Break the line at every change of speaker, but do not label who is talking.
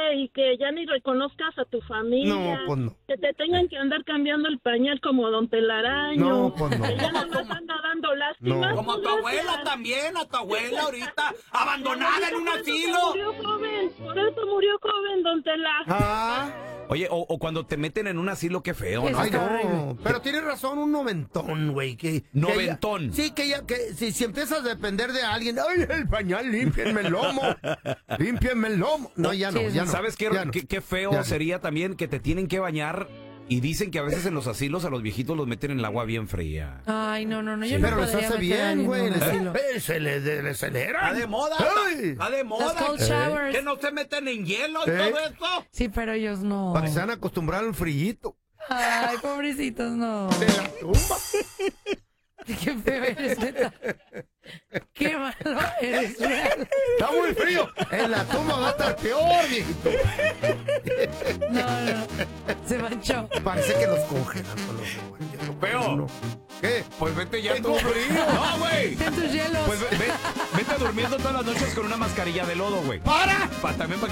y que ya ni reconozcas a tu familia.
No, pues no.
Que te tengan que andar cambiando el pañal como Don Telaraño.
No, pues no.
Que ya nomás anda dando lástima.
No.
Como a tu abuela también, a tu abuela ahorita, abandonada en un asilo.
Murió joven, por eso murió joven, Don Tela.
Ah,
Oye, o cuando te meten en un asilo, qué feo, ¿no?
ay, no. Pero tienes razón, un noventón, güey.
¿Noventón?
Sí, que si empiezas a depender de alguien, ay, el pañal, límpienme el lomo. Límpienme el lomo. No, ya no, ya no.
¿Sabes qué,
ya no.
qué feo
Ya no.
sería también que te tienen que bañar? Y dicen que a veces en los asilos a los viejitos los meten en el agua bien fría.
Ay, no, yo
Pero
no
les
podría
hace
meter a
bien,
ningún
güey.
asilo.
Se les acelera.
Está de moda,
Ay.
está de moda.
Las cold showers.
Que no se meten en hielo y todo eso.
Sí, pero ellos no.
Para que se van a acostumbrar al frillito.
Ay, pobrecitos, no.
De la tumba.
Qué feo eres, neta. Qué malo eres, real.
Está muy frío. En la tumba va a estar peor, viejito.
No. Se manchó.
Parece que los congelan con los guardias.
Feo.
¿Qué?
Pues vete ya
Tengo
tú.
frío.
No, güey.
Ten tus hielos.
Pues vete durmiendo todas las noches con una mascarilla de lodo, güey.
¡Para!
También para